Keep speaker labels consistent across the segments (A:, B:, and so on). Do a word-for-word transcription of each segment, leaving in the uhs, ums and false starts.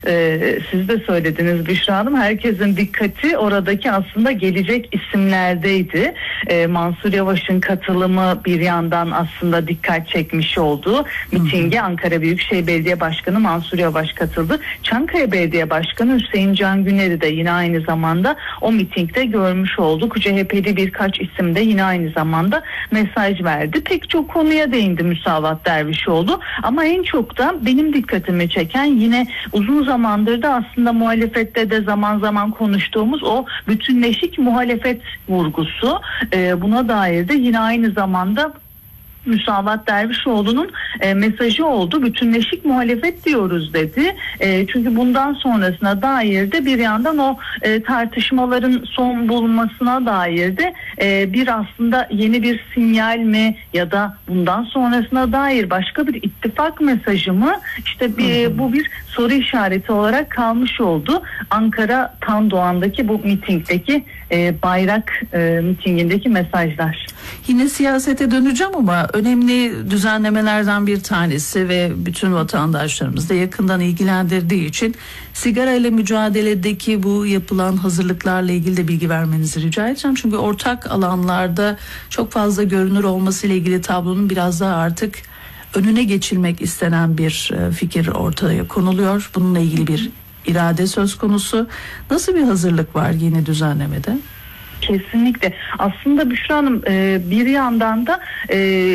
A: Ee, siz de söylediniz Büşra Hanım, herkesin dikkati oradaki aslında gelecek isimlerdeydi. Ee, Mansur Yavaş'ın katılımı bir yandan aslında dikkat çekmiş oldu. Mitinge Ankara Büyükşehir Belediye Başkanı Mansur Yavaş katıldı. Çankaya Belediye Başkanı Hüseyin Can Güner'i de yine aynı zamanda o mitingde görmüş olduk. C H P'li birkaç isim de yine aynı zamanda mesaj verdi. Pek çok konuya değindi Müsavat Dervişoğlu, ama en çok da benim dikkatimi çeken, yine uzun zamandır da aslında muhalefette de zaman zaman konuştuğumuz o bütünleşik muhalefet vurgusu. Ee, buna dair de yine aynı zamanda Müsavat Dervişoğlu'nun e, mesajı oldu. Bütünleşik muhalefet diyoruz dedi. E, çünkü bundan sonrasına dair de bir yandan o e, tartışmaların son bulmasına dair de e, bir aslında yeni bir sinyal mi, ya da bundan sonrasına dair başka bir ittifak mesajı mı? İşte bir, bu bir soru işareti olarak kalmış oldu. Ankara Tandoğan'daki bu mitingdeki e, bayrak e, mitingindeki mesajlar.
B: Yine siyasete döneceğim ama önemli düzenlemelerden bir tanesi ve bütün vatandaşlarımız da yakından ilgilendirdiği için sigara ile mücadeledeki bu yapılan hazırlıklarla ilgili de bilgi vermenizi rica edeceğim. Çünkü ortak alanlarda çok fazla görünür olması ile ilgili tablonun biraz daha artık önüne geçilmek istenen bir fikir ortaya konuluyor. Bununla ilgili bir irade söz konusu. Nasıl bir hazırlık var yeni düzenlemede?
A: Kesinlikle. Aslında Büşra Hanım, e, bir yandan da e,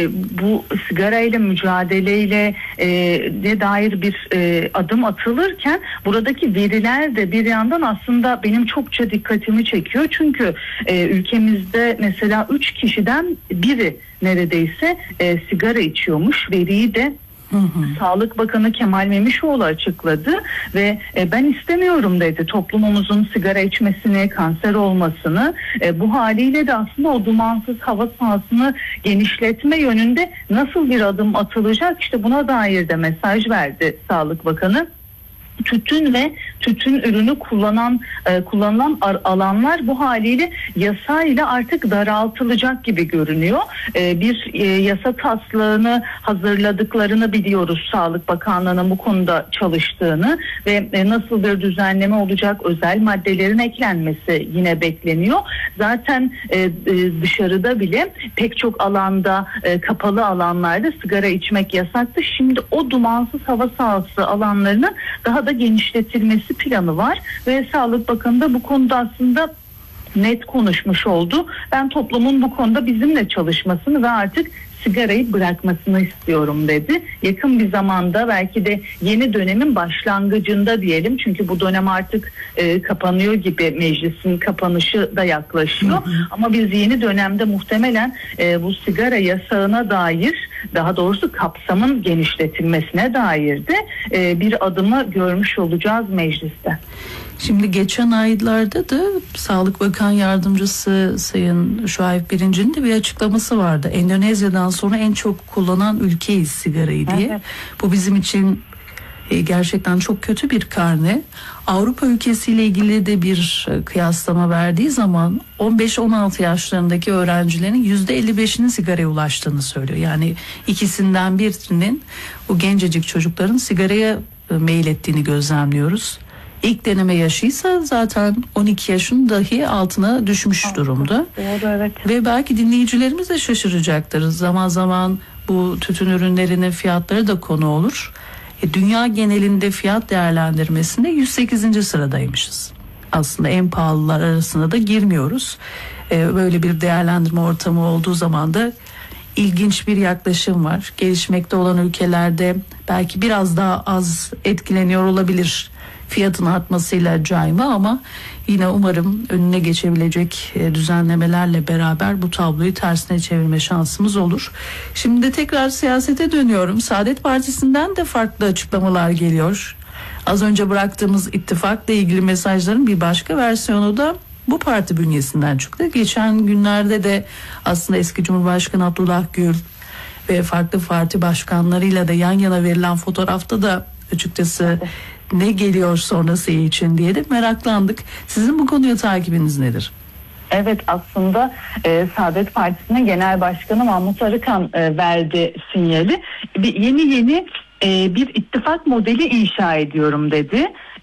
A: bu sigarayla mücadeleyle e, de dair bir e, adım atılırken buradaki veriler de bir yandan aslında benim çokça dikkatimi çekiyor. Çünkü e, ülkemizde mesela üç kişiden biri neredeyse e, sigara içiyormuş. Veriyi de Hı hı. Sağlık Bakanı Kemal Memişoğlu açıkladı ve e, ben istemiyorum dedi toplumumuzun sigara içmesini, kanser olmasını. E, bu haliyle de aslında o dumansız hava sahasını genişletme yönünde nasıl bir adım atılacak, işte buna dair de mesaj verdi Sağlık Bakanı. Tütün ve tütün ürünü kullanan e, kullanılan alanlar bu haliyle yasayla artık daraltılacak gibi görünüyor. E, bir e, yasa taslağını hazırladıklarını biliyoruz. Sağlık Bakanlığı'nın bu konuda çalıştığını ve e, nasıl bir düzenleme olacak, özel maddelerin eklenmesi yine bekleniyor. Zaten e, e, dışarıda bile pek çok alanda, e, kapalı alanlarda sigara içmek yasaktı. Şimdi o dumansız hava sahası alanlarının daha da genişletilmesi planı var ve Sağlık Bakanı da bu konuda aslında net konuşmuş oldu. Ben toplumun bu konuda bizimle çalışmasını ve artık sigarayı bırakmasını istiyorum dedi. Yakın bir zamanda, belki de yeni dönemin başlangıcında diyelim, çünkü bu dönem artık e, kapanıyor gibi, meclisin kapanışı da yaklaşıyor. Hı hı. Ama biz yeni dönemde muhtemelen e, bu sigara yasağına dair, daha doğrusu kapsamın genişletilmesine dair de e, bir adımı görmüş olacağız mecliste.
B: Şimdi geçen aylarda da Sağlık Bakan Yardımcısı Sayın Şuayb Birinci'nin de bir açıklaması vardı. Endonezya'dan sonra en çok kullanan ülkeyiz sigarayı diye. Evet. Bu bizim için gerçekten çok kötü bir karne. Avrupa ülkesiyle ilgili de bir kıyaslama verdiği zaman on beş on altı yaşlarındaki öğrencilerin yüzde elli beşinin sigaraya ulaştığını söylüyor. Yani ikisinden birinin, bu gencecik çocukların sigaraya meylettiğini gözlemliyoruz. İlk deneme yaşıysa zaten on iki yaşın dahi altına düşmüş durumda.
A: Doğru, evet.
B: Ve belki dinleyicilerimiz de şaşıracaktır. Zaman zaman bu tütün ürünlerinin fiyatları da konu olur. E, dünya genelinde fiyat değerlendirmesinde yüz sekizinci sıradaymışız. Aslında en pahalılar arasına da girmiyoruz. E, böyle bir değerlendirme ortamı olduğu zaman da ilginç bir yaklaşım var. Gelişmekte olan ülkelerde belki biraz daha az etkileniyor olabilir fiyatın artmasıyla cayma, ama yine umarım önüne geçebilecek düzenlemelerle beraber bu tabloyu tersine çevirme şansımız olur. Şimdi tekrar siyasete dönüyorum. Saadet Partisi'nden de farklı açıklamalar geliyor. Az önce bıraktığımız ittifakla ilgili mesajların bir başka versiyonu da bu parti bünyesinden çıktı. Geçen günlerde de aslında eski Cumhurbaşkanı Abdullah Gül ve farklı parti başkanlarıyla da yan yana verilen fotoğrafta da açıkçası ne geliyor sonrası için diye de meraklandık. Sizin bu konuya takibiniz nedir?
A: Evet, aslında e, Saadet Partisi'nin Genel Başkanı Mahmut Arıkan e, verdi sinyali. Bir, yeni yeni e, bir ittifak modeli inşa ediyorum dedi.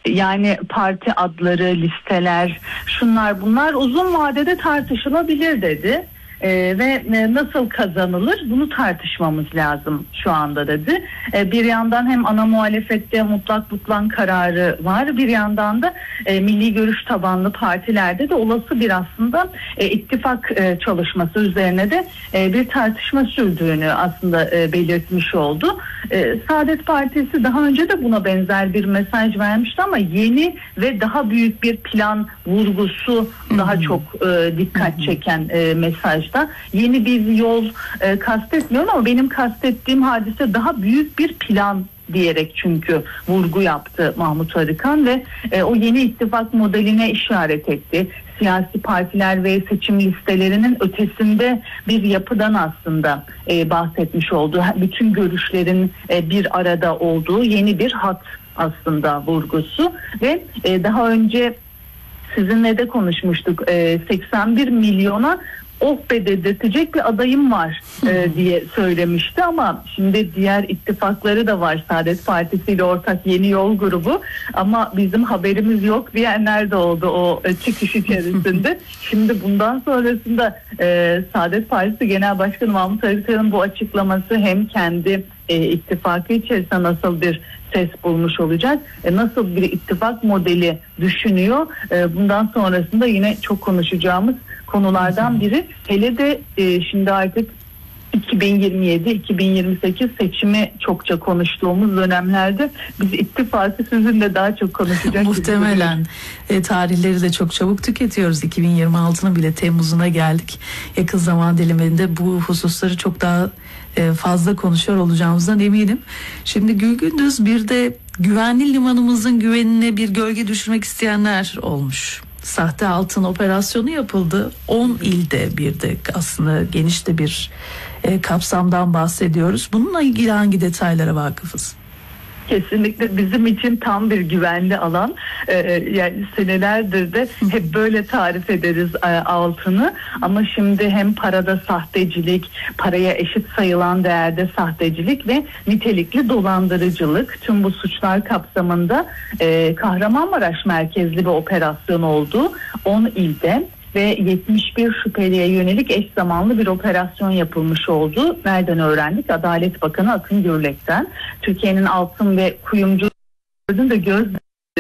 A: Yani parti adları, listeler, şunlar bunlar uzun vadede tartışılabilir dedi. Ee, ve e, nasıl kazanılır bunu tartışmamız lazım şu anda dedi. Ee, bir yandan hem ana muhalefette mutlak butlan kararı var, bir yandan da e, milli görüş tabanlı partilerde de olası bir aslında e, ittifak e, çalışması üzerine de e, bir tartışma sürdüğünü aslında e, belirtmiş oldu. E, Saadet Partisi daha önce de buna benzer bir mesaj vermişti ama yeni ve daha büyük bir plan vurgusu daha çok e, dikkat çeken e, mesaj. Yeni bir yol e, kastetmiyorum ama benim kastettiğim hadise daha büyük bir plan diyerek çünkü vurgu yaptı Mahmut Arıkan ve e, o yeni ittifak modeline işaret etti. Siyasi partiler ve seçim listelerinin ötesinde bir yapıdan aslında e, bahsetmiş oldu. Bütün görüşlerin e, bir arada olduğu yeni bir hat aslında vurgusu ve e, daha önce sizinle de konuşmuştuk. E, seksen bir milyona oh be dedirtecek bir adayım var e, diye söylemişti ama şimdi diğer ittifakları da var. Saadet Partisi ile ortak Yeni Yol grubu ama bizim haberimiz yok diyenler de oldu o e, çıkış içerisinde. Şimdi bundan sonrasında e, Saadet Partisi Genel Başkanı Mahmut Arıkan'ın bu açıklaması hem kendi e, ittifakı içerisinde nasıl bir ses bulmuş olacak, e, nasıl bir ittifak modeli düşünüyor, e, bundan sonrasında yine çok konuşacağımız konulardan biri. Hele de e, şimdi artık iki bin yirmi yedi iki bin yirmi sekiz seçimi çokça konuştuğumuz dönemlerde biz ittifakı sizinle daha çok konuşacak.
B: Muhtemelen e, tarihleri de çok çabuk tüketiyoruz. iki bin yirmi altının bile Temmuz'una geldik. Yakın zaman diliminde bu hususları çok daha e, fazla konuşuyor olacağımızdan eminim. Şimdi Gül Gündüz, bir de güvenli limanımızın güvenine bir gölge düşürmek isteyenler olmuş. Sahte altın operasyonu yapıldı. on ilde bir de aslında geniş de bir e, kapsamdan bahsediyoruz. Bununla ilgili hangi detaylara vakıfız?
A: Kesinlikle bizim için tam bir güvenli alan. Ee, yani senelerdir de hep böyle tarif ederiz e, altını. Ama şimdi hem parada sahtecilik, paraya eşit sayılan değerde sahtecilik ve nitelikli dolandırıcılık, tüm bu suçlar kapsamında e, Kahramanmaraş merkezli bir operasyon oldu. on ilde ve yetmiş bir şüpheliye yönelik eş zamanlı bir operasyon yapılmış oldu. Nereden öğrendik? Adalet Bakanı Akın Gürlek'ten. Türkiye'nin altın ve kuyumculuğunun da gözleri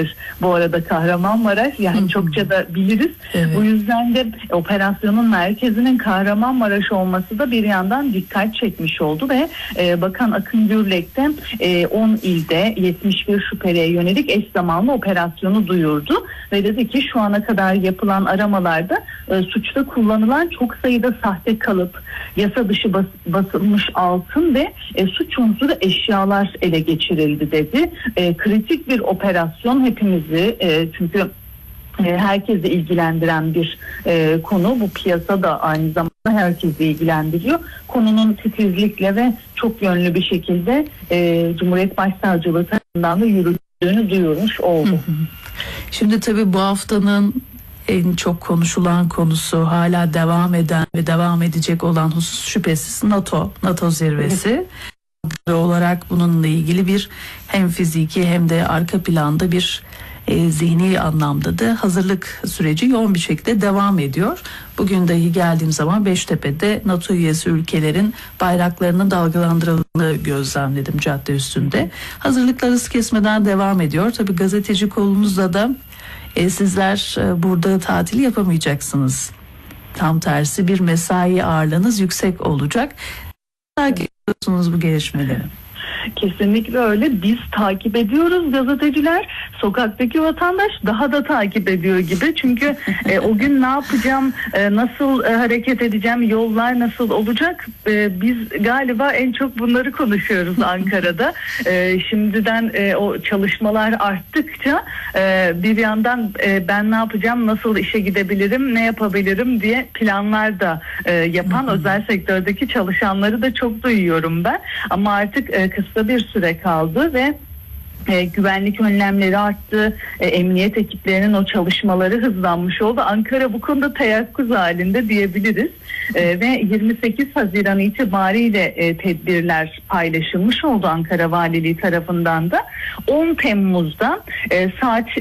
A: bu arada Kahramanmaraş, yani hı hı. çokça da biliriz. Evet. Bu yüzden de operasyonun merkezinin Kahramanmaraş olması da bir yandan dikkat çekmiş oldu ve e, Bakan Akın Gürlek'te e, on ilde yetmiş bir şüpheliye yönelik eş zamanlı operasyonu duyurdu ve dedi ki şu ana kadar yapılan aramalarda e, suçta kullanılan çok sayıda sahte kalıp, yasa dışı bas, basılmış altın ve e, suç unsuru eşyalar ele geçirildi dedi. E, kritik bir operasyon, hepimizi e, çünkü e, herkesi ilgilendiren bir e, konu. Bu piyasa da aynı zamanda herkesi ilgilendiriyor. Konunun titizlikle ve çok yönlü bir şekilde e, Cumhuriyet Başsavcılığı tarafından da yürütüldüğünü duyurmuş oldu.
B: Şimdi tabii bu haftanın en çok konuşulan konusu, hala devam eden ve devam edecek olan husus şüphesiz NATO, NATO zirvesi. Evet. Olarak bununla ilgili bir hem fiziki hem de arka planda bir e, zihni anlamda da hazırlık süreci yoğun bir şekilde devam ediyor. Bugün dahi geldiğim zaman Beştepe'de NATO üyesi ülkelerin bayraklarının dalgalandırıldığını gözlemledim cadde üstünde. Hazırlıklar hız kesmeden devam ediyor. Tabii gazeteci kolunuzda da e, sizler e, burada tatil yapamayacaksınız. Tam tersi bir mesai ağırlığınız yüksek olacak. Takip ediyorsunuz bu gelişmeleri.
A: Kesinlikle öyle. Biz takip ediyoruz, gazeteciler. Sokaktaki vatandaş daha da takip ediyor gibi. Çünkü e, o gün ne yapacağım, e, nasıl e, hareket edeceğim, yollar nasıl olacak? E, biz galiba en çok bunları konuşuyoruz Ankara'da. E, şimdiden e, o çalışmalar arttıkça e, bir yandan e, ben ne yapacağım, nasıl işe gidebilirim, ne yapabilirim diye planlar da e, yapan özel sektördeki çalışanları da çok duyuyorum ben. Ama artık e, kısa bir süre kaldı ve E, güvenlik önlemleri arttı, e, emniyet ekiplerinin o çalışmaları hızlanmış oldu. Ankara bu konuda teyakkuz halinde diyebiliriz. E, ve yirmi sekiz Haziran itibariyle e, tedbirler paylaşılmış oldu Ankara Valiliği tarafından da. on Temmuz'da e, saat